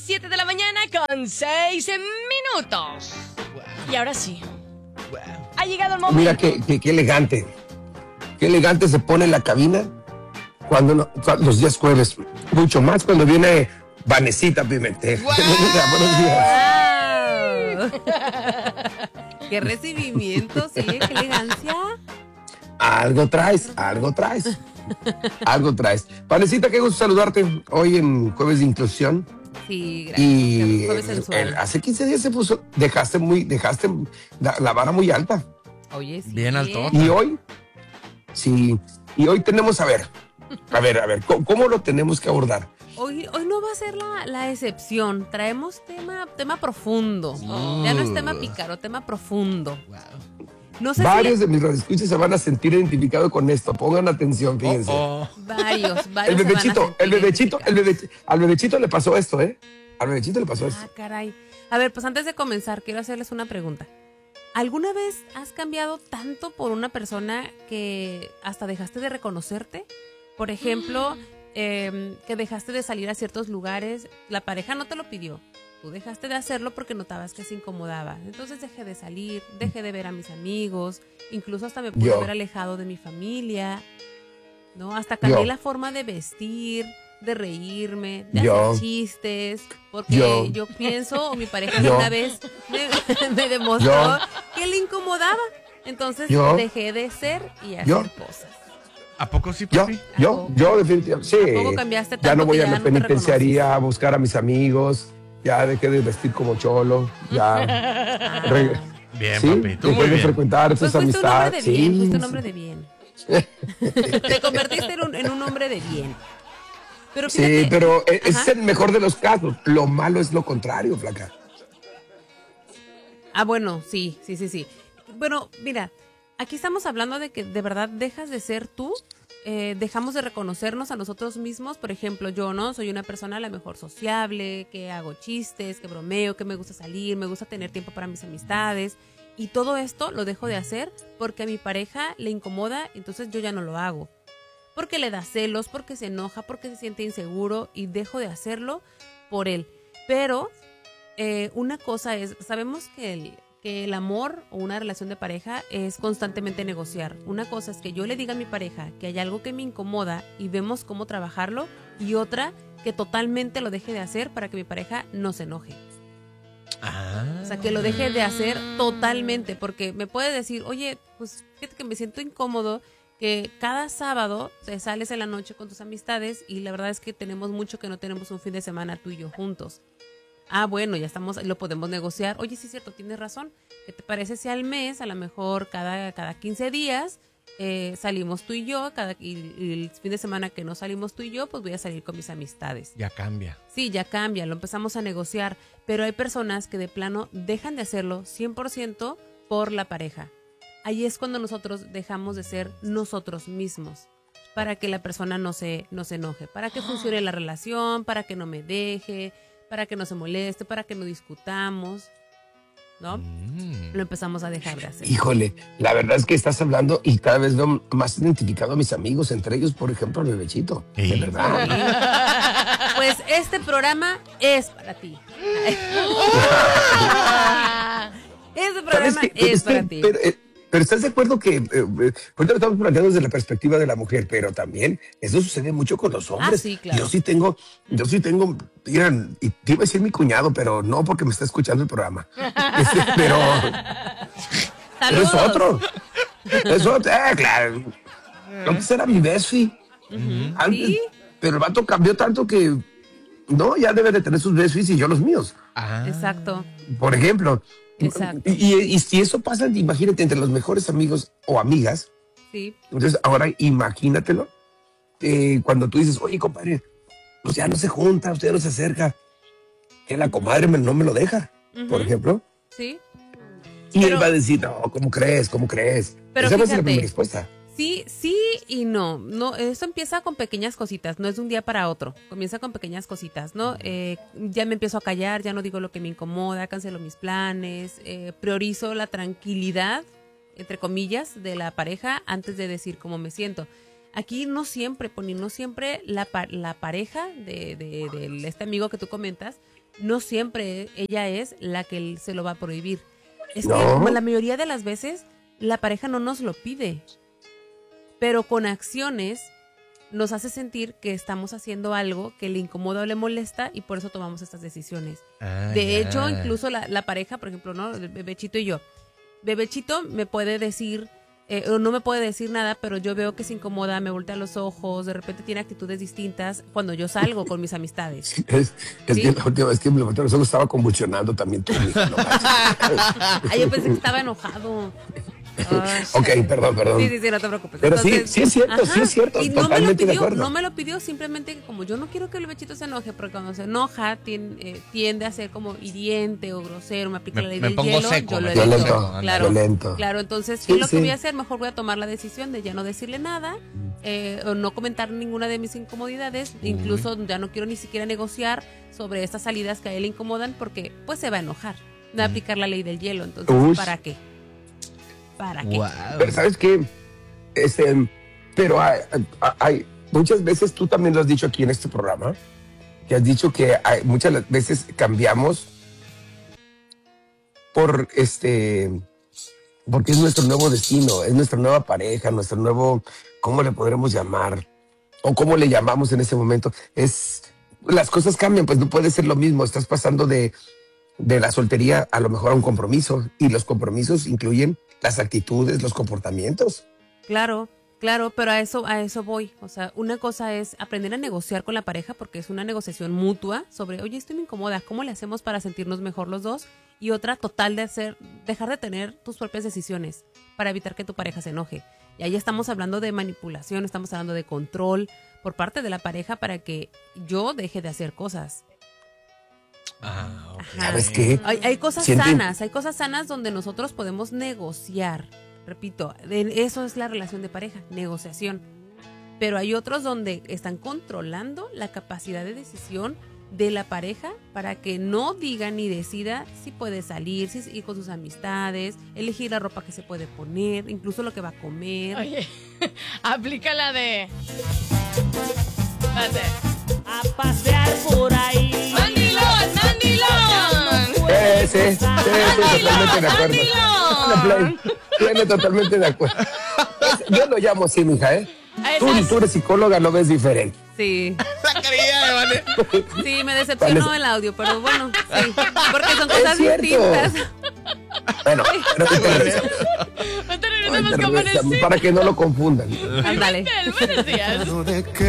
7 de la mañana con 6 minutos. Wow. Y ahora sí. Wow. Ha llegado el momento. Mira qué elegante. Qué elegante se pone en la cabina cuando los días jueves. Mucho más cuando viene Vanesita Pimentel. Wow. Buenos días. Wow. Qué recibimiento, sí, qué elegancia. Algo traes. Algo traes. Vanesita, qué gusto saludarte hoy en Jueves de Inclusión. Sí, gracias. Y Jueves sensual. hace 15 días dejaste la vara muy alta. Oye, sí. Bien alto. Y hoy, sí, y hoy tenemos, a ver, ¿cómo lo tenemos que abordar? Hoy no va a ser la excepción. Traemos tema profundo. Ya no es tema pícaro, tema profundo. Wow. No sé Varios de mis radioescuchas se van a sentir identificados con esto. Pongan atención, fíjense. Varios. El bebechito, al bebechito le pasó esto, ¿eh? Al bebechito le pasó esto. Ah, caray. A ver, pues antes de comenzar, quiero hacerles una pregunta. ¿Alguna vez has cambiado tanto por una persona que hasta dejaste de reconocerte? Por ejemplo, que dejaste de salir a ciertos lugares, la pareja no te lo pidió. Tú dejaste de hacerlo porque notabas que se incomodaba. Entonces dejé de salir, dejé de ver a mis amigos, incluso hasta me pude haber alejado de mi familia, ¿no? Hasta cambié la forma de vestir, de reírme, de hacer chistes, porque yo pienso, o mi pareja una vez me demostró que le incomodaba. Entonces dejé de ser y hacer cosas. ¿A poco sí, papi? Yo definitivamente, sí. ¿A poco cambiaste tanto ya no voy que a la ya no te penitenciaría a buscar a mis amigos. Ya dejé de vestir como cholo. Ya. Bien, ¿sí? papi. Tú Dejé muy de bien. frecuentar esas amistades. Fuiste un hombre de bien. Te convertiste en un hombre de bien. Pero fíjate, sí, pero es el mejor de los casos. Lo malo es lo contrario, flaca. Ah, bueno, sí. Bueno, mira, aquí estamos hablando de que de verdad dejas de ser tú. Dejamos de reconocernos a nosotros mismos. Por ejemplo, yo no soy una persona a lo mejor sociable, que hago chistes, que bromeo, que me gusta salir, me gusta tener tiempo para mis amistades, y todo esto lo dejo de hacer porque a mi pareja le incomoda, entonces yo ya no lo hago, porque le da celos, porque se enoja, porque se siente inseguro, y dejo de hacerlo por él. Pero una cosa es, sabemos que el amor o una relación de pareja es constantemente negociar. Una cosa es que yo le diga a mi pareja que hay algo que me incomoda y vemos cómo trabajarlo, y otra que totalmente lo deje de hacer para que mi pareja no se enoje. O sea, que lo deje de hacer totalmente, porque me puede decir, oye, pues fíjate que me siento incómodo que cada sábado te sales en la noche con tus amistades y la verdad es que tenemos mucho que no tenemos un fin de semana tú y yo juntos. Ah, bueno, ya estamos, lo podemos negociar. Oye, sí es cierto, tienes razón. ¿Qué te parece si al mes, a lo mejor cada 15 días, salimos tú y yo, y el fin de semana que no salimos tú y yo, pues voy a salir con mis amistades? Ya cambia. Sí, ya cambia, lo empezamos a negociar. Pero hay personas que de plano dejan de hacerlo 100% por la pareja. Ahí es cuando nosotros dejamos de ser nosotros mismos, para que la persona no se enoje, para que funcione la relación, para que no me deje, para que no se moleste, para que no discutamos, ¿no? Lo empezamos a dejar de hacer. Híjole, la verdad es que estás hablando y cada vez veo más identificado a mis amigos, entre ellos, por ejemplo, al bebechito. ¿Sí? De verdad. Pues este programa es para ti. Este programa es para ti. Pero estás de acuerdo que ahorita lo estamos planteando desde la perspectiva de la mujer, pero también eso sucede mucho con los hombres. Ah, sí, claro. Yo sí tengo, miren, y te iba a decir mi cuñado, pero no porque me está escuchando el programa. Pero es otro. Claro. Antes era mi bestie. Antes, ¿Sí? pero el vato cambió tanto que no, ya debe de tener sus besties y yo los míos. Exacto. Por ejemplo. Exacto. Y si eso pasa, imagínate, entre los mejores amigos o amigas. Sí. Entonces, ahora imagínatelo. Cuando tú dices, oye, compadre, pues ya no se junta, usted no se acerca. Que la comadre no me lo deja, por ejemplo. Sí. Y él va a decir, no, ¿cómo crees? Pero esa va a ser la fíjate, primera respuesta. Sí y no. No, esto empieza con pequeñas cositas, no es de un día para otro. Comienza con pequeñas cositas, ¿no? Ya me empiezo a callar, ya no digo lo que me incomoda, cancelo mis planes, priorizo la tranquilidad, entre comillas, de la pareja antes de decir cómo me siento. aquí no siempre, Pony, no siempre la pareja de este amigo que tú comentas, no siempre ella es la que se lo va a prohibir. Es que la mayoría de las veces la pareja no nos lo pide, pero con acciones nos hace sentir que estamos haciendo algo que le incomoda o le molesta y por eso tomamos estas decisiones. De hecho, incluso la pareja, por ejemplo, ¿no? Bebechito y yo. Bebechito me puede decir, no me puede decir nada, pero yo veo que se incomoda, me voltea los ojos, de repente tiene actitudes distintas cuando yo salgo con mis amistades. Es que la última vez que me volteó los ojos estaba convulsionando también tu hija, no manches. Ay, yo pensé que estaba enojado. Ok, perdón. Sí, no te preocupes. Pero entonces, sí es cierto, y totalmente de acuerdo. no me lo pidió, simplemente que como yo no quiero que el bebechito se enoje, porque cuando se enoja tiende a ser como hiriente o grosero, me aplica la ley del hielo. Seco, Claro, entonces, ¿qué es lo que voy a hacer? Mejor voy a tomar la decisión de ya no decirle nada, o no comentar ninguna de mis incomodidades, incluso ya no quiero ni siquiera negociar sobre estas salidas que a él le incomodan, porque pues se va a enojar, me va a aplicar la ley del hielo, entonces, ¿para qué? ¿Para qué? Wow. Pero ¿sabes qué? Pero hay muchas veces, tú también lo has dicho aquí en este programa, que has dicho que muchas veces cambiamos porque es nuestro nuevo destino, es nuestra nueva pareja, nuestro nuevo, ¿cómo le podremos llamar? O ¿cómo le llamamos en ese momento? Las cosas cambian, pues no puede ser lo mismo, estás pasando de la soltería a lo mejor a un compromiso, y los compromisos incluyen las actitudes, los comportamientos. Claro, pero a eso voy. O sea, una cosa es aprender a negociar con la pareja, porque es una negociación mutua sobre, oye, esto me incomoda, ¿cómo le hacemos para sentirnos mejor los dos? Y otra total dejar de tener tus propias decisiones para evitar que tu pareja se enoje. Y ahí estamos hablando de manipulación, estamos hablando de control por parte de la pareja para que yo deje de hacer cosas. Okay. ¿Sabes qué? Hay cosas sanas donde nosotros podemos negociar. Repito, eso es la relación de pareja, negociación. Pero hay otros donde están controlando la capacidad de decisión de la pareja para que no diga ni decida si puede salir, si ir con sus amistades, elegir la ropa que se puede poner, incluso lo que va a comer. Oye, aplica la de... A pasear por ahí. ¡Mandilón! Sí, totalmente de acuerdo. Tiene totalmente de acuerdo. Yo lo llamo así, mija, ¿eh? Tú eres psicóloga, lo ves diferente. Sí. ¿Vale? Sí, me decepcionó el audio, pero bueno, sí. Porque son cosas distintas. Bueno, pero regresamos con Vanessa. para que no lo confundan. Ándale. Buenos días.